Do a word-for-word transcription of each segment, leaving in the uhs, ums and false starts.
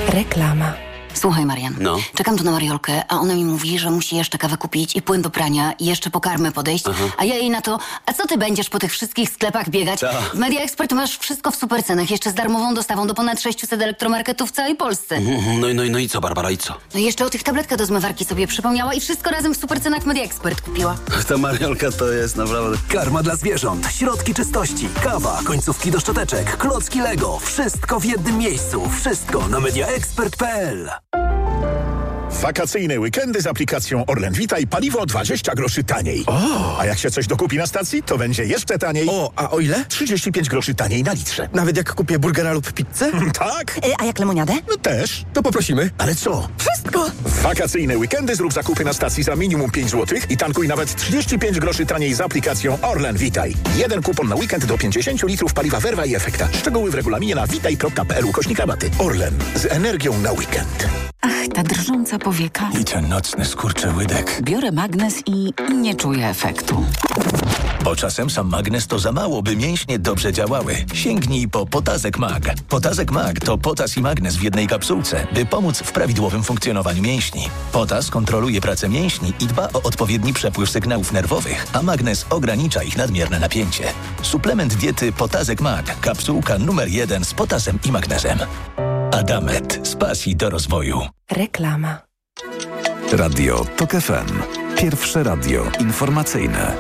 Reklama. Słuchaj, Marian, no. czekam tu na Mariolkę, a ona mi mówi, że musi jeszcze kawę kupić i płyn do prania i jeszcze po karmę podejść, Aha. a ja jej na to, a co ty będziesz po tych wszystkich sklepach biegać? Ta. W Media Expert masz wszystko w supercenach, jeszcze z darmową dostawą do ponad sześciuset elektromarketów w całej Polsce. No i no, no i co, Barbara, i co? No i jeszcze o tych tabletkach do zmywarki sobie przypomniała i wszystko razem w supercenach w Media Expert kupiła. Ta Mariolka to jest naprawdę... Karma dla zwierząt, środki czystości, kawa, końcówki do szczoteczek, klocki Lego. Wszystko w jednym miejscu. Wszystko na media expert kropka p l. Wakacyjne weekendy z aplikacją Orlen Witaj, paliwo dwadzieścia groszy taniej. O! A jak się coś dokupi na stacji, to będzie jeszcze taniej. O, a o ile? trzydzieści pięć groszy taniej na litrze. Nawet jak kupię burgera lub pizzę? Tak? Y, a jak lemoniadę? No też. To poprosimy. Ale co? Wszystko! W wakacyjne weekendy zrób zakupy na stacji za minimum pięć złotych i tankuj nawet trzydzieści pięć groszy taniej z aplikacją Orlen Witaj. Jeden kupon na weekend do pięćdziesiąt litrów paliwa Verva i Efekta. Szczegóły w regulaminie na witaj kropka p l ukośnik rabaty. Orlen. Z energią na weekend. Ach, ta drżąca powieka. I ten nocny skurczyłydek. Biorę magnes i nie czuję efektu. Bo czasem sam magnes to za mało, by mięśnie dobrze działały. Sięgnij po Potazek Mag. Potazek Mag to potas i magnes w jednej kapsułce, by pomóc w prawidłowym funkcjonowaniu mięśni. Potas kontroluje pracę mięśni i dba o odpowiedni przepływ sygnałów nerwowych, a magnes ogranicza ich nadmierne napięcie. Suplement diety Potazek Mag. Kapsułka numer jeden z potasem i magnezem. Adamet. Z pasji do rozwoju. Reklama. Radio TOK F M. Pierwsze radio informacyjne.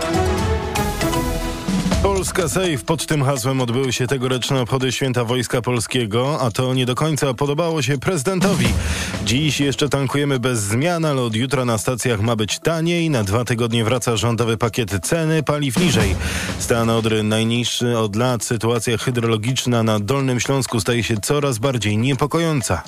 Polska Safe. Pod tym hasłem odbyły się tegoroczne obchody Święta Wojska Polskiego, a to nie do końca podobało się prezydentowi. Dziś jeszcze tankujemy bez zmian, ale od jutra na stacjach ma być taniej. Na dwa tygodnie wraca rządowy pakiet ceny paliw niżej. Stan Odry najniższy od lat. Sytuacja hydrologiczna na Dolnym Śląsku staje się coraz bardziej niepokojąca.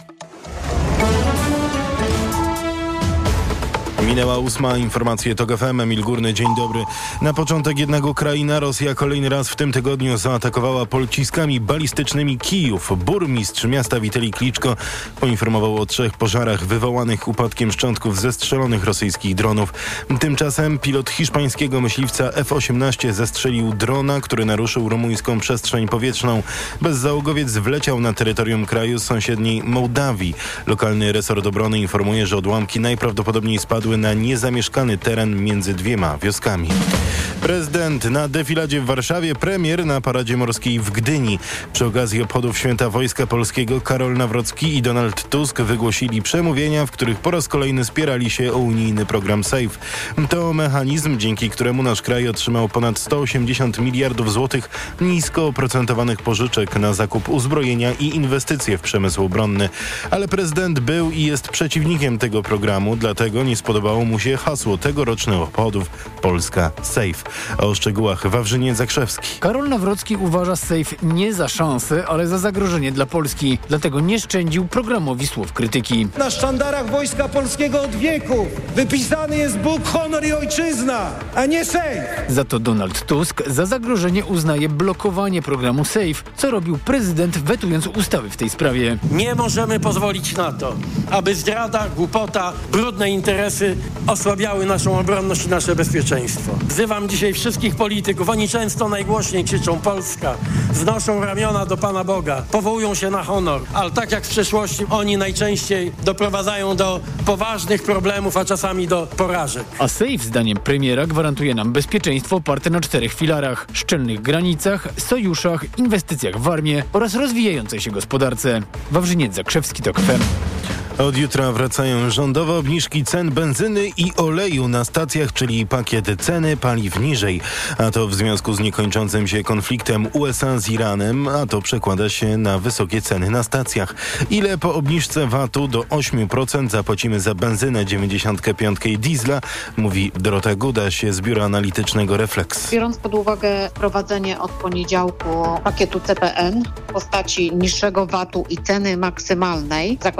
Minęła ósma, informacje TOK F M, Emil Górny, dzień dobry. Na początek jednak Ukraina, Rosja kolejny raz w tym tygodniu zaatakowała pociskami balistycznymi Kijów. Burmistrz miasta Witali Kliczko poinformował o trzech pożarach wywołanych upadkiem szczątków zestrzelonych rosyjskich dronów. Tymczasem pilot hiszpańskiego myśliwca F osiemnaście zestrzelił drona, który naruszył rumuńską przestrzeń powietrzną. Bezzałogowiec wleciał na terytorium kraju z sąsiedniej Mołdawii. Lokalny resort obrony informuje, że odłamki najprawdopodobniej spadły na niezamieszkany teren między dwiema wioskami. Prezydent na defiladzie w Warszawie, premier na paradzie morskiej w Gdyni. Przy okazji obchodów Święta Wojska Polskiego Karol Nawrocki i Donald Tusk wygłosili przemówienia, w których po raz kolejny spierali się o unijny program SAFE. To mechanizm, dzięki któremu nasz kraj otrzymał ponad sto osiemdziesiąt miliardów złotych nisko oprocentowanych pożyczek na zakup uzbrojenia i inwestycje w przemysł obronny. Ale prezydent był i jest przeciwnikiem tego programu, dlatego nie spodobało mu się hasło tegorocznych obchodów Polska SAFE. O szczegółach Wawrzyniec Zakrzewski. Karol Nawrocki uważa SAFE nie za szansę, ale za zagrożenie dla Polski. Dlatego nie szczędził programowi słów krytyki. Na sztandarach Wojska Polskiego od wieków wypisany jest Bóg, honor i ojczyzna, a nie SAFE. Za to Donald Tusk za zagrożenie uznaje blokowanie programu SAFE, co robił prezydent, wetując ustawy w tej sprawie. Nie możemy pozwolić na to, aby zdrada, głupota, brudne interesy osłabiały naszą obronność i nasze bezpieczeństwo. Wzywam dzisiaj wszystkich polityków. Oni często najgłośniej krzyczą Polska, znoszą ramiona do Pana Boga, powołują się na honor, ale tak jak w przeszłości oni najczęściej doprowadzają do poważnych problemów, a czasami do porażek. A SAFE, zdaniem premiera, gwarantuje nam bezpieczeństwo oparte na czterech filarach: szczelnych granicach, sojuszach, inwestycjach w armię oraz rozwijającej się gospodarce. Wawrzyniec Zakrzewski, TOK F M. Od jutra wracają rządowe obniżki cen benzyny i oleju na stacjach, czyli pakiet ceny paliw niżej. A to w związku z niekończącym się konfliktem U S A z Iranem, a to przekłada się na wysokie ceny na stacjach. Ile po obniżce V A T-u do osiem procent zapłacimy za benzynę dziewięćdziesiąt pięć i diesla, mówi Dorota Gudaś z biura analitycznego Reflex. Biorąc pod uwagę wprowadzenie od poniedziałku pakietu C P N w postaci niższego V A T-u i ceny maksymalnej, zakładając,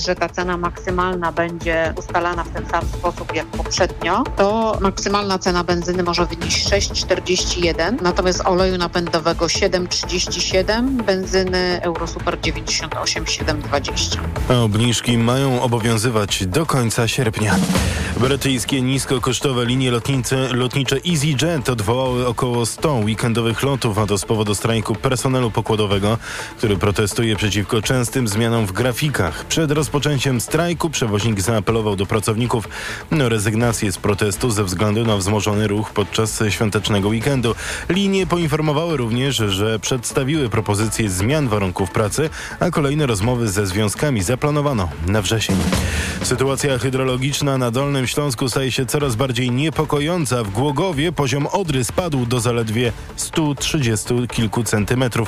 że ta cena maksymalna będzie ustalana w ten sam sposób jak poprzednio, to maksymalna cena benzyny może wynieść sześć czterdzieści jeden, natomiast oleju napędowego siedem trzydzieści siedem, benzyny Eurosuper dziewięćdziesiąt osiem siedem dwadzieścia. Obniżki mają obowiązywać do końca sierpnia. Brytyjskie niskokosztowe linie lotnicze, lotnicze EasyJet odwołały około sto weekendowych lotów, a to z powodu strajku personelu pokładowego, który protestuje przeciwko częstym zmianom w grafikach. Przed rozpoczęciem strajku przewoźnik zaapelował do pracowników o rezygnację z protestu ze względu na wzmożony ruch podczas świątecznego weekendu. Linie poinformowały również, że przedstawiły propozycje zmian warunków pracy, a kolejne rozmowy ze związkami zaplanowano na wrzesień. Sytuacja hydrologiczna na Dolnym Śląsku staje się coraz bardziej niepokojąca. W Głogowie poziom Odry spadł do zaledwie stu trzydziestu kilku centymetrów,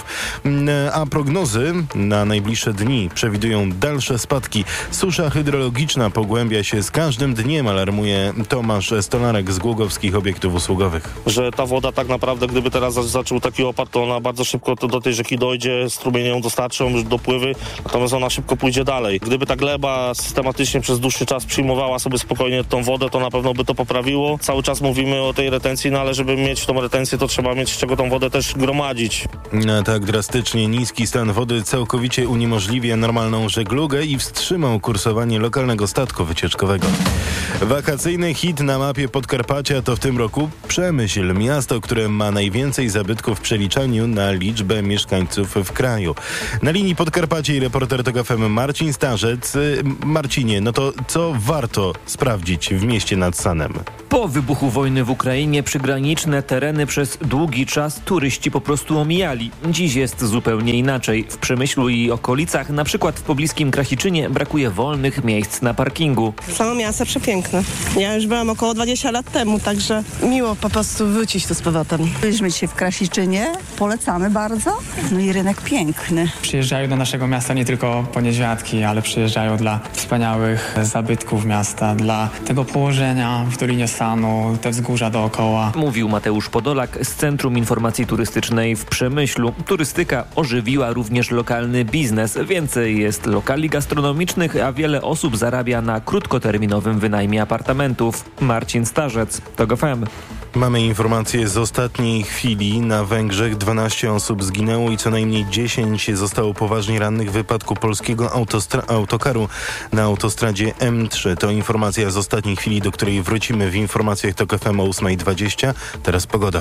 a prognozy na najbliższe dni przewidują dalsze spadki. Susza hydrologiczna pogłębia się z każdym dniem, alarmuje Tomasz Stolarek z Głogowskich Obiektów Usługowych. Że ta woda tak naprawdę, gdyby teraz zaczął taki opad, to ona bardzo szybko do tej rzeki dojdzie, strumienie ją dostarczą, już dopływy, natomiast ona szybko pójdzie dalej. Gdyby ta gleba systematycznie przez dłuższy czas przyjmowała sobie spokojnie tą wodę, to na pewno by to poprawiło. Cały czas mówimy o tej retencji, no ale żeby mieć tą retencję, to trzeba mieć z czego tą wodę też gromadzić. A tak drastycznie niski stan wody całkowicie uniemożliwia normalną żeglugę i wstrzymał kursowanie lokalnego statku wycieczkowego. Wakacyjny hit na mapie Podkarpacia to w tym roku Przemyśl, miasto, które ma najwięcej zabytków w przeliczaniu na liczbę mieszkańców w kraju. Na linii Podkarpacie i reporter Tok F M Marcin Starzec. Marcinie, no to co warto sprawdzić w mieście nad Sanem? Po wybuchu wojny w Ukrainie przygraniczne tereny przez długi czas turyści po prostu omijali. Dziś jest zupełnie inaczej. W Przemyślu i okolicach, na przykład w pobliskim Krasiczynie, brakuje wolnych miejsc na parkingu. Samo miasto przepiękne. Ja już byłam około dwadzieścia lat temu, także miło po prostu wrócić tu z powrotem. Byliśmy dzisiaj w Krasiczynie, polecamy bardzo. No i rynek piękny. Przyjeżdżają do naszego miasta nie tylko po niedźwiadki, ale przyjeżdżają dla wspaniałych zabytków miasta, dla tego położenia w Dolinie Sanu, te wzgórza dookoła. Mówił Mateusz Podolak z Centrum Informacji Turystycznej w Przemyślu. Turystyka ożywiła również lokalny biznes. Więcej jest lokali gastronomicznych, a wiele osób zarabia na krótkoterminowym wynajmie apartamentów. Marcin Starzec, Tok F M. Mamy informacje z ostatniej chwili. Na Węgrzech dwanaście osób zginęło i co najmniej dziesięć zostało poważnie rannych w wypadku polskiego autostra- autokaru na autostradzie M trzy. To informacja z ostatniej chwili, do której wrócimy w informacjach Tok F M o ósma dwadzieścia. Teraz pogoda.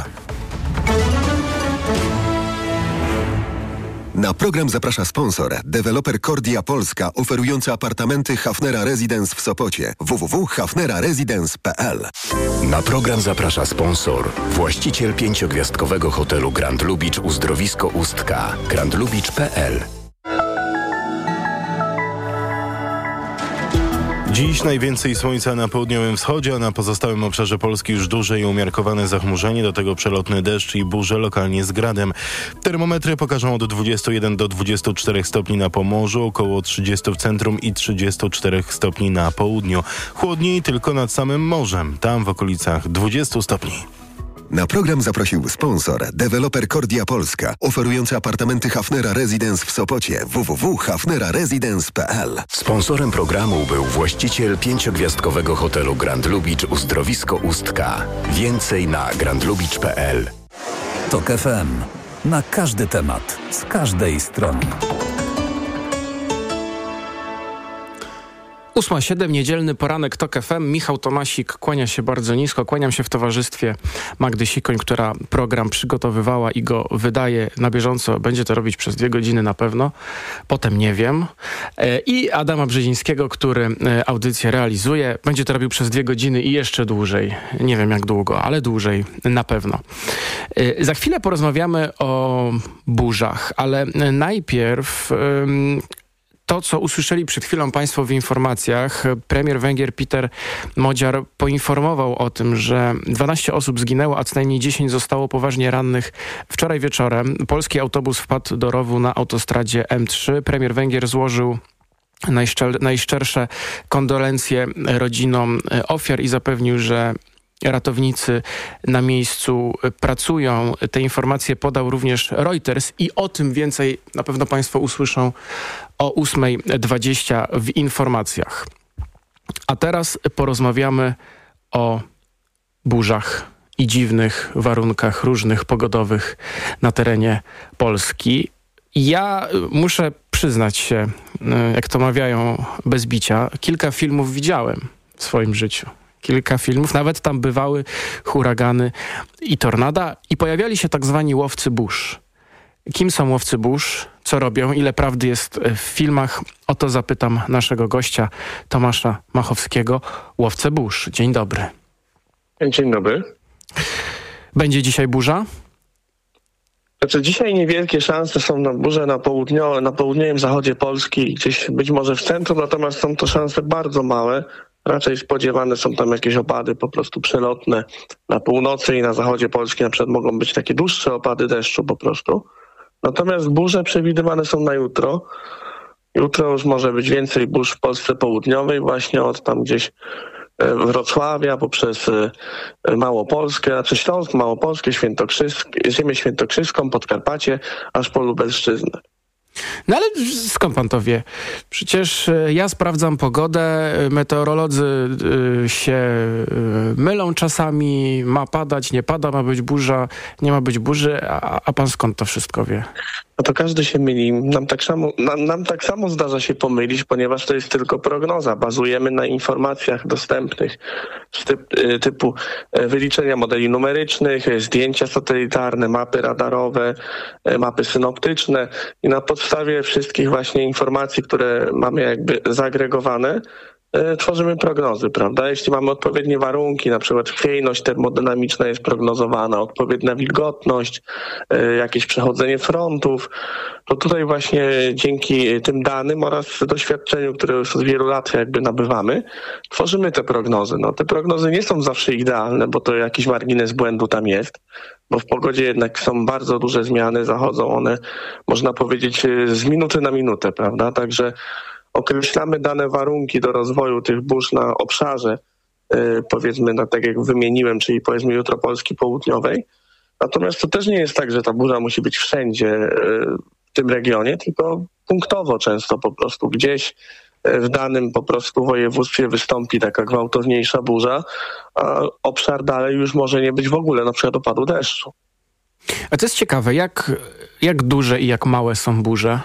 Na program zaprasza sponsor, deweloper Kordia Polska, oferujący apartamenty Hafnera Residence w Sopocie. w w w kropka hafnera residence kropka p l. Na program zaprasza sponsor, właściciel pięciogwiazdkowego hotelu Grand Lubicz Uzdrowisko Ustka. grand lubicz kropka p l. Dziś najwięcej słońca na południowym wschodzie, a na pozostałym obszarze Polski już duże i umiarkowane zachmurzenie, do tego przelotny deszcz i burze lokalnie z gradem. Termometry pokażą od dwudziestu jeden do dwudziestu czterech stopni na Pomorzu, około trzydziestu w centrum i trzydziestu czterech stopni na południu. Chłodniej tylko nad samym morzem, tam w okolicach dwudziestu stopni. Na program zaprosił sponsor, deweloper Kordia Polska, oferujący apartamenty Hafnera Residence w Sopocie. w w w kropka hafnera residence kropka p l. Sponsorem programu był właściciel pięciogwiazdkowego hotelu Grand Lubicz Uzdrowisko Ustka. Więcej na grand lubicz kropka p l. Tok F M. Na każdy temat, z każdej strony. ósma siedem, niedzielny poranek Tok F M. Michał Tomasik kłania się bardzo nisko. Kłaniam się w towarzystwie Magdy Sikoń, która program przygotowywała i go wydaje na bieżąco. Będzie to robić przez dwie godziny na pewno. Potem nie wiem. I Adama Brzezińskiego, który audycję realizuje. Będzie to robił przez dwie godziny i jeszcze dłużej. Nie wiem jak długo, ale dłużej na pewno. Za chwilę porozmawiamy o burzach, ale najpierw... To, co usłyszeli przed chwilą Państwo w informacjach, premier Węgier Peter Modziar poinformował o tym, że dwanaście osób zginęło, a co najmniej dziesięć zostało poważnie rannych. Wczoraj wieczorem polski autobus wpadł do rowu na autostradzie M trzy. Premier Węgier złożył najszczer- najszczersze kondolencje rodzinom ofiar i zapewnił, że ratownicy na miejscu pracują. Te informacje podał również Reuters i o tym więcej na pewno Państwo usłyszą o ósma dwadzieścia w informacjach. A teraz porozmawiamy o burzach i dziwnych warunkach różnych pogodowych na terenie Polski. Ja muszę przyznać się, jak to mawiają bez bicia, kilka filmów widziałem w swoim życiu. Kilka filmów, nawet tam bywały huragany i tornada i pojawiali się tak zwani łowcy burz. Kim są łowcy burz? Co robią? Ile prawdy jest w filmach? O to zapytam naszego gościa Tomasza Machowskiego, łowcę burz. Dzień dobry. Dzień dobry. Będzie dzisiaj burza? Znaczy dzisiaj niewielkie szanse są na burzę na, południo, na południowym zachodzie Polski, gdzieś być może w centrum, natomiast są to szanse bardzo małe. Raczej spodziewane są tam jakieś opady po prostu przelotne na północy i na zachodzie Polski. Na przykład mogą być takie dłuższe opady deszczu po prostu. Natomiast burze przewidywane są na jutro. Jutro już może być więcej burz w Polsce południowej, właśnie od tam gdzieś Wrocławia poprzez Małopolskę, znaczy Śląsk, Małopolskę, Świętokrzyskie, ziemię świętokrzyską, Podkarpacie, aż po Lubelszczyznę. No ale skąd pan to wie? Przecież ja sprawdzam pogodę, meteorolodzy się mylą czasami, ma padać, nie pada, ma być burza, nie ma być burzy, a, a pan skąd to wszystko wie? No to każdy się myli. Nam tak, samo, nam, nam tak samo zdarza się pomylić, ponieważ to jest tylko prognoza. Bazujemy na informacjach dostępnych z typ, typu wyliczenia modeli numerycznych, zdjęcia satelitarne, mapy radarowe, mapy synoptyczne i na podstawie wszystkich właśnie informacji, które mamy jakby zagregowane, tworzymy prognozy, prawda? Jeśli mamy odpowiednie warunki, na przykład chwiejność termodynamiczna jest prognozowana, odpowiednia wilgotność, jakieś przechodzenie frontów, to tutaj właśnie dzięki tym danym oraz doświadczeniu, które już od wielu lat jakby nabywamy, tworzymy te prognozy. No, te prognozy nie są zawsze idealne, bo to jakiś margines błędu tam jest, bo w pogodzie jednak są bardzo duże zmiany, zachodzą one, można powiedzieć, z minuty na minutę, prawda? Także określamy dane warunki do rozwoju tych burz na obszarze, yy, powiedzmy, na, tak jak wymieniłem, czyli powiedzmy jutro Polski południowej. Natomiast to też nie jest tak, że ta burza musi być wszędzie yy, w tym regionie, tylko punktowo często po prostu gdzieś yy, w danym po prostu województwie wystąpi taka gwałtowniejsza burza, a obszar dalej już może nie być w ogóle na przykład opadu deszczu. A to jest ciekawe, jak, jak duże i jak małe są burze?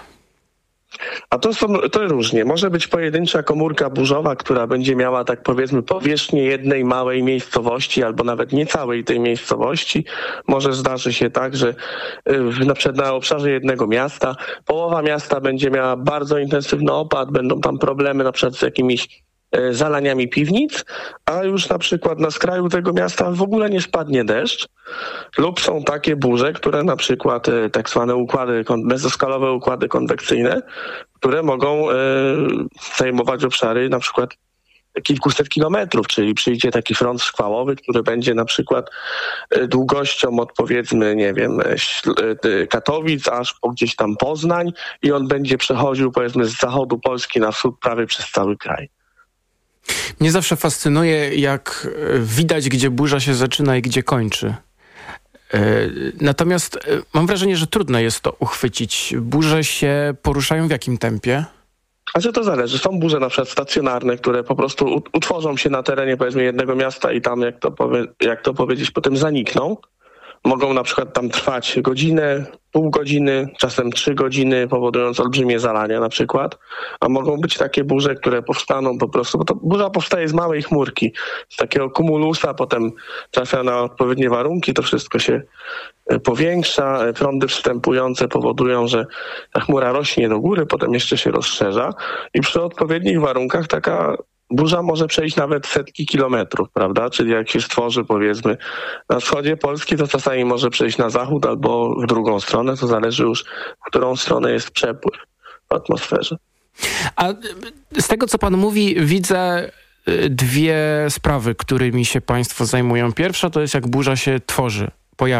A to, są, to różnie. Może być pojedyncza komórka burzowa, która będzie miała, tak powiedzmy, powierzchnię jednej małej miejscowości albo nawet nie całej tej miejscowości. Może zdarzy się tak, że w, na przykład na obszarze jednego miasta połowa miasta będzie miała bardzo intensywny opad, będą tam problemy na przykład z jakimiś zalaniami piwnic, a już na przykład na skraju tego miasta w ogóle nie spadnie deszcz. Lub są takie burze, które na przykład tak zwane układy, mezoskalowe układy konwekcyjne, które mogą e, zajmować obszary na przykład kilkuset kilometrów, czyli przyjdzie taki front szkwałowy, który będzie na przykład długością od powiedzmy, nie wiem, Katowic aż po gdzieś tam Poznań i on będzie przechodził powiedzmy z zachodu Polski na wschód prawie przez cały kraj. Mnie zawsze fascynuje, jak widać, gdzie burza się zaczyna i gdzie kończy. Natomiast mam wrażenie, że trudno jest to uchwycić. Burze się poruszają w jakim tempie? Znaczy to zależy. Są burze na przykład stacjonarne, które po prostu utworzą się na terenie powiedzmy jednego miasta i tam, jak to, powie, jak to powiedzieć, potem zanikną. Mogą na przykład tam trwać godzinę, pół godziny, czasem trzy godziny, powodując olbrzymie zalania na przykład. A mogą być takie burze, które powstaną po prostu, bo to burza powstaje z małej chmurki, z takiego kumulusa, potem trafia na odpowiednie warunki, to wszystko się powiększa, prądy wstępujące powodują, że ta chmura rośnie do góry, potem jeszcze się rozszerza i przy odpowiednich warunkach taka burza może przejść nawet setki kilometrów, prawda? Czyli jak się stworzy, powiedzmy, na wschodzie Polski, to czasami może przejść na zachód albo w drugą stronę. To zależy już, w którą stronę jest przepływ w atmosferze. A z tego, co pan mówi, widzę dwie sprawy, którymi się państwo zajmują. Pierwsza to jest, jak burza się tworzy, pojawia.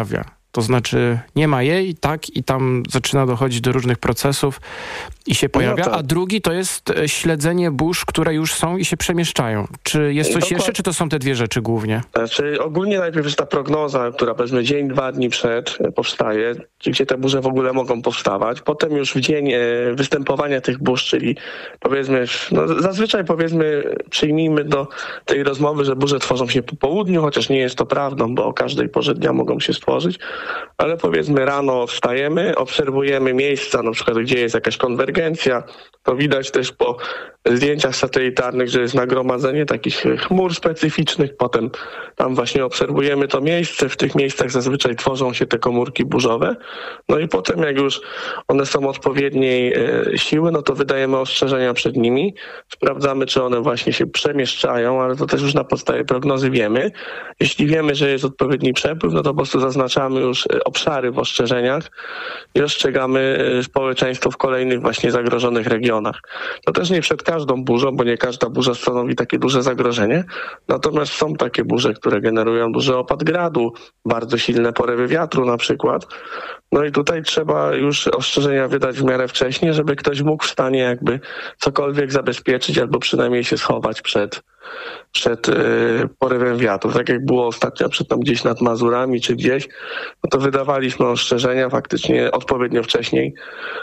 To znaczy nie ma jej, tak, i tam zaczyna dochodzić do różnych procesów i się pojawia. No tak. A drugi to jest śledzenie burz, które już są i się przemieszczają. Czy jest coś Dokładnie. jeszcze, czy to są te dwie rzeczy głównie? Znaczy ogólnie najpierw jest ta prognoza, która powiedzmy dzień, dwa dni przed powstaje, gdzie te burze w ogóle mogą powstawać. Potem już w dzień e, występowania tych burz, czyli powiedzmy, no zazwyczaj powiedzmy przyjmijmy do tej rozmowy, że burze tworzą się po południu, chociaż nie jest to prawdą, bo o każdej porze dnia mogą się stworzyć, ale powiedzmy rano wstajemy, obserwujemy miejsca, na przykład gdzie jest jakaś konwergencja, to widać też po zdjęciach satelitarnych, że jest nagromadzenie takich chmur specyficznych, potem tam właśnie obserwujemy to miejsce, w tych miejscach zazwyczaj tworzą się te komórki burzowe, no i potem jak już one są odpowiedniej e, siły, no to wydajemy ostrzeżenia przed nimi, sprawdzamy, czy one właśnie się przemieszczają, ale to też już na podstawie prognozy wiemy. Jeśli wiemy, że jest odpowiedni przepływ, no to po prostu zaznaczamy już obszary w ostrzeżeniach i ostrzegamy społeczeństwo w kolejnych właśnie zagrożonych regionach. To też nie przed każdą burzą, bo nie każda burza stanowi takie duże zagrożenie, natomiast są takie burze, które generują duży opad gradu, bardzo silne porywy wiatru na przykład. No i tutaj trzeba już ostrzeżenia wydać w miarę wcześnie, żeby ktoś mógł w stanie jakby cokolwiek zabezpieczyć albo przynajmniej się schować przed, przed yy, porywem wiatru. Tak jak było ostatnio przed tam gdzieś nad Mazurami czy gdzieś, no to wydawaliśmy ostrzeżenia faktycznie odpowiednio wcześniej,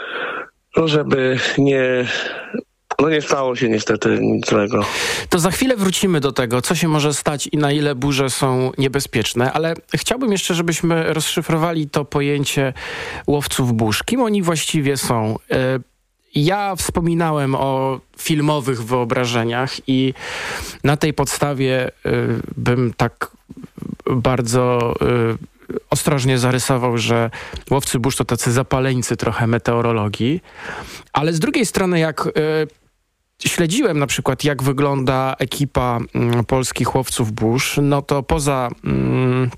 no żeby nie... No nie stało się niestety nic złego. To za chwilę wrócimy do tego, co się może stać i na ile burze są niebezpieczne, ale chciałbym jeszcze, żebyśmy rozszyfrowali to pojęcie łowców burz. Kim oni właściwie są? Ja wspominałem o filmowych wyobrażeniach i na tej podstawie bym tak bardzo ostrożnie zarysował, że łowcy burz to tacy zapaleńcy trochę meteorologii, ale z drugiej strony jak śledziłem na przykład, jak wygląda ekipa mm, polskich łowców burz, no to poza mm,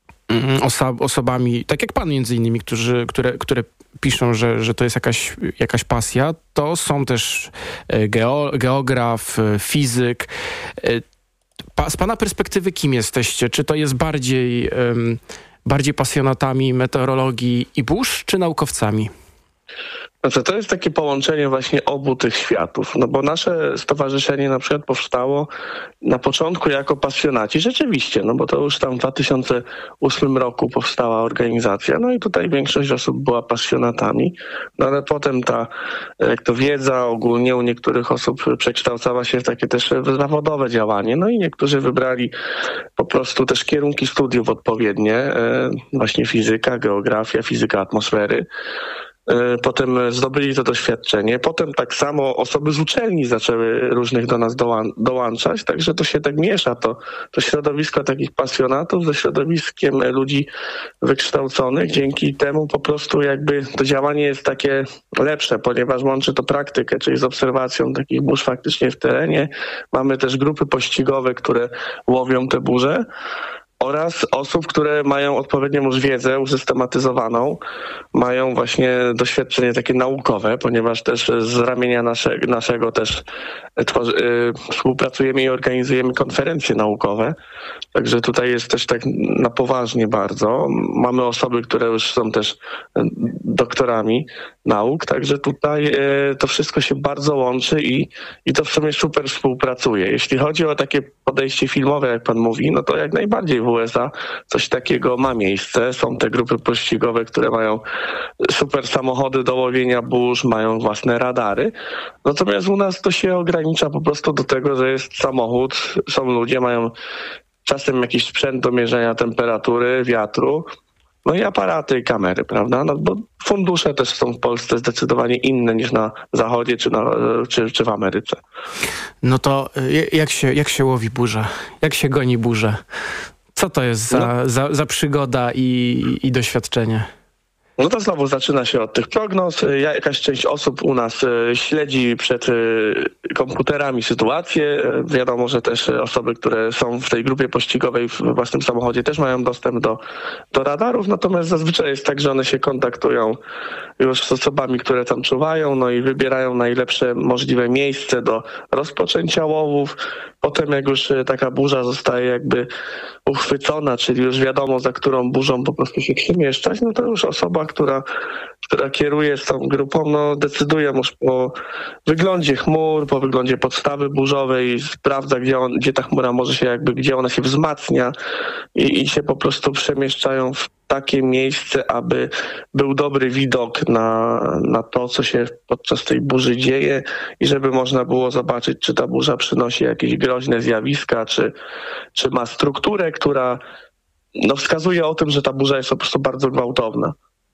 oso- osobami, tak jak pan między innymi, którzy, które, które piszą, że, że to jest jakaś, jakaś pasja, to są też geo- geograf, fizyk. Pa- z pana perspektywy kim jesteście? Czy to jest bardziej, um, bardziej pasjonatami meteorologii i burz, czy naukowcami? Znaczy, to jest takie połączenie właśnie obu tych światów, no bo nasze stowarzyszenie na przykład powstało na początku jako pasjonaci, rzeczywiście, no bo to już tam w dwa tysiące ósmym roku powstała organizacja, no i tutaj większość osób była pasjonatami, no ale potem ta, jak to wiedza ogólnie u niektórych osób przekształcała się w takie też zawodowe działanie, no i niektórzy wybrali po prostu też kierunki studiów odpowiednie, właśnie fizyka, geografia, fizyka atmosfery. Potem zdobyli to doświadczenie. Potem tak samo osoby z uczelni zaczęły różnych do nas dołą- dołączać, także to się tak miesza. To, to środowisko takich pasjonatów ze środowiskiem ludzi wykształconych. Dzięki temu po prostu jakby to działanie jest takie lepsze, ponieważ łączy to praktykę, czyli z obserwacją takich burz faktycznie w terenie. Mamy też grupy pościgowe, które łowią te burze. Oraz osób, które mają odpowiednią już wiedzę usystematyzowaną, mają właśnie doświadczenie takie naukowe, ponieważ też z ramienia nasze, naszego też tworzy, y, współpracujemy i organizujemy konferencje naukowe. Także tutaj jest też tak na poważnie bardzo. Mamy osoby, które już są też doktorami nauk, także tutaj y, to wszystko się bardzo łączy i, i to w sumie super współpracuje. Jeśli chodzi o takie podejście filmowe, jak pan mówi, no to jak najbardziej w U S A coś takiego ma miejsce. Są te grupy pościgowe, które mają super samochody do łowienia burz, mają własne radary. Natomiast u nas to się ogranicza po prostu do tego, że jest samochód, są ludzie, mają czasem jakiś sprzęt do mierzenia temperatury, wiatru, no i aparaty i kamery, prawda? No bo fundusze też są w Polsce zdecydowanie inne niż na Zachodzie czy, na, czy, czy w Ameryce. No to jak się, jak się łowi burzę? Jak się goni burzę? Co to jest za, no. za, za przygoda i, i doświadczenie? No to znowu zaczyna się od tych prognoz. Jakaś część osób u nas śledzi przed komputerami sytuację. Wiadomo, że też osoby, które są w tej grupie pościgowej w własnym samochodzie też mają dostęp do, do radarów, natomiast zazwyczaj jest tak, że one się kontaktują już z osobami, które tam czuwają, no i wybierają najlepsze możliwe miejsce do rozpoczęcia łowów. Potem jak już taka burza zostaje jakby uchwycona, czyli już wiadomo, za którą burzą po prostu się przemieszczać, no to już osoba, która, która kieruje z tą grupą, no decyduje już po wyglądzie chmur, po wyglądzie podstawy burzowej, sprawdza, gdzie, on, gdzie ta chmura może się jakby, gdzie ona się wzmacnia i, i się po prostu przemieszczają w takie miejsce, aby był dobry widok na, na to, co się podczas tej burzy dzieje i żeby można było zobaczyć, czy ta burza przynosi jakieś groźne zjawiska, czy, czy ma strukturę, która no, wskazuje o tym, że ta burza jest po prostu bardzo gwałtowna.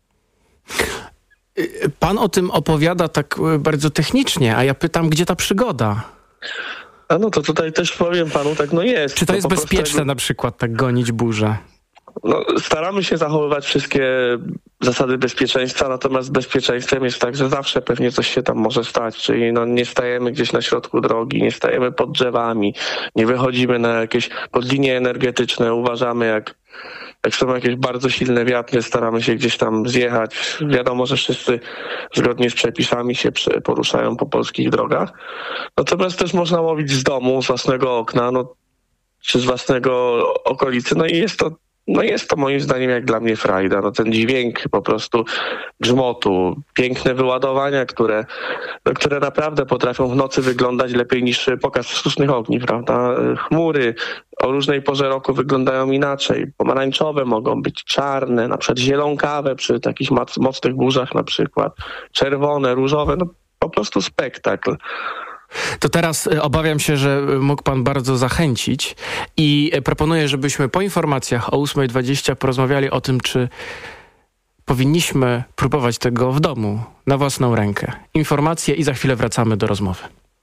Pan o tym opowiada tak bardzo technicznie, a ja pytam, gdzie ta przygoda? A no to tutaj też powiem panu, tak no jest. Czy to jest po bezpieczne prostu... na przykład tak gonić burzę? No, staramy się zachowywać wszystkie zasady bezpieczeństwa, natomiast bezpieczeństwem jest tak, że zawsze pewnie coś się tam może stać, czyli no, nie stajemy gdzieś na środku drogi, nie stajemy pod drzewami, nie wychodzimy na jakieś pod linie energetyczne, uważamy jak, jak są jakieś bardzo silne wiatry, staramy się gdzieś tam zjechać. Wiadomo, że wszyscy zgodnie z przepisami się poruszają po polskich drogach, natomiast też można łowić z domu, z własnego okna, no, czy z własnego okolicy, no i jest to No jest to moim zdaniem jak dla mnie frajda. No ten dźwięk po prostu grzmotu, piękne wyładowania, które, no, które naprawdę potrafią w nocy wyglądać lepiej niż pokaz sztucznych ogni, prawda? Chmury o różnej porze roku wyglądają inaczej. Pomarańczowe mogą być, czarne, na przykład zielonkawe przy takich mocnych burzach na przykład, czerwone, różowe, no po prostu spektakl. To teraz obawiam się, że mógł pan bardzo zachęcić i proponuję, żebyśmy po informacjach o ósma dwadzieścia porozmawiali o tym, czy powinniśmy próbować tego w domu, na własną rękę. Informacje i za chwilę wracamy do rozmowy.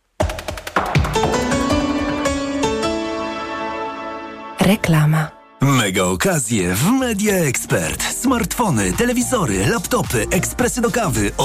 Reklama. Mega okazje w Media Expert. Smartfony, telewizory, laptopy, ekspresy do kawy